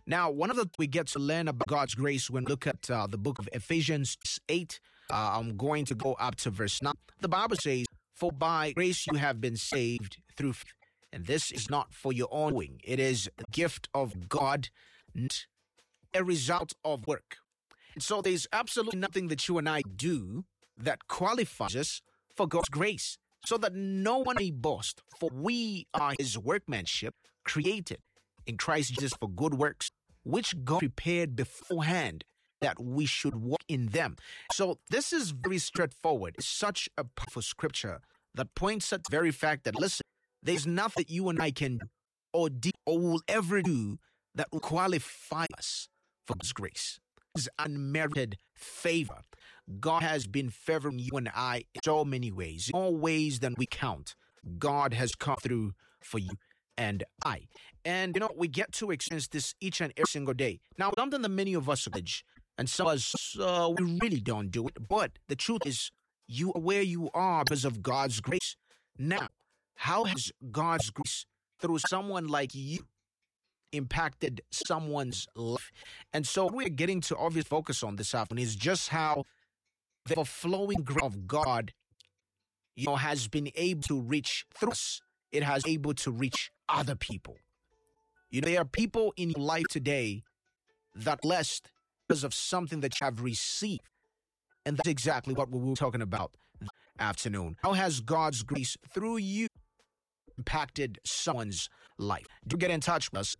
Now, one of the we get to learn about God's grace when we look at the book of Ephesians 8. I'm going to go up to verse 9. The Bible says, "For by grace you have been saved through faith, and this is not for your own doing. It is a gift of God, not a result of work." And so there's absolutely nothing that you and I do that qualifies us for God's grace, so that no one may boast, for we are his workmanship, created in Christ Jesus for good works, which God prepared beforehand that we should walk in them. So this is very straightforward. It's such a powerful scripture that points at the very fact that, listen, there's nothing that you and I can do or will ever do that will qualify us for God's grace. It's unmerited favor. God has been favoring you and I in so many ways, in more ways than we count. God has come through for you and I. And, we get to experience this each and every single day. Now, something that many of us acknowledge, and some of us, we really don't do it. But the truth is, you are where you are because of God's grace. Now, how has God's grace through someone like you impacted someone's life? And so we're getting to obviously focus on this afternoon is just how the overflowing grace of God, has been able to reach through us. It has been able to reach other people. There are people in your life today that are blessed because of something that you have received. And that's exactly what we were talking about this afternoon. How has God's grace through you impacted someone's life? Do get in touch with us.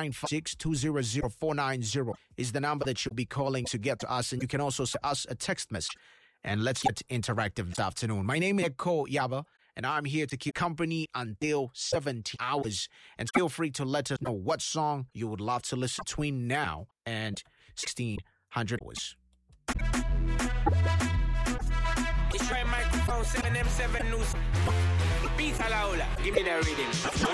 0956-200-490 is the number that you'll be calling to get to us. And you can also send us a text message. And let's get interactive this afternoon. My name is Eko Yaba, and I'm here to keep company until 17 hours. And feel free to let us know what song you would love to listen between now and 1600 hours. It's right microphone 7M7 news. Beat Alaola. Give me that reading.